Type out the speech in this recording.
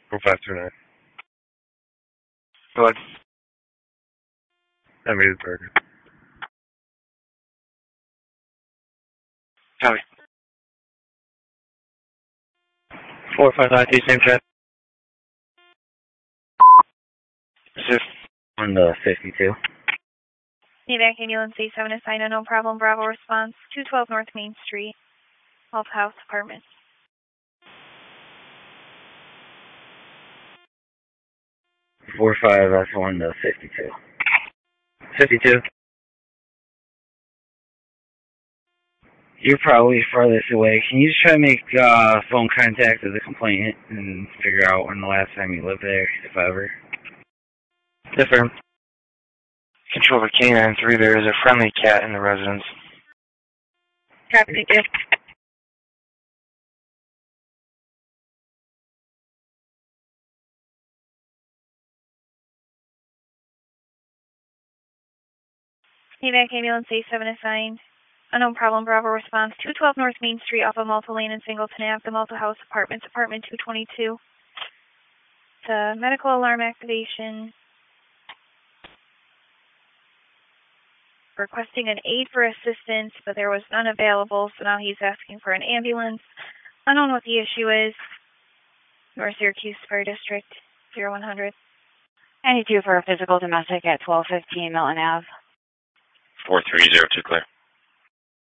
4529. Go ahead. Amesburg. Copy. 4592, same trip. Assist. On the 52. Evac ambulance A7 assigned, no problem. Bravo response 212 North Main Street, Alta House Apartment. 45, that's on the 52. 52. You're probably farthest away. Can you just try to make phone contact with the complainant and figure out when the last time you lived there, if ever? Different. Control for K-9-3, there is a friendly cat in the residence. Copy, thank you. Evac ambulance A7 assigned. Unknown problem, Bravo response 212 North Main Street off of Malta Lane in Singleton Ave, the Malta House Apartments, apartment 222. The medical alarm activation. Requesting an aid for assistance, but there was none available, so now he's asking for an ambulance. Unknown what the issue is. North Syracuse Fire District 0100. 92 for a physical domestic at 1215 Milton Ave. 4302, clear.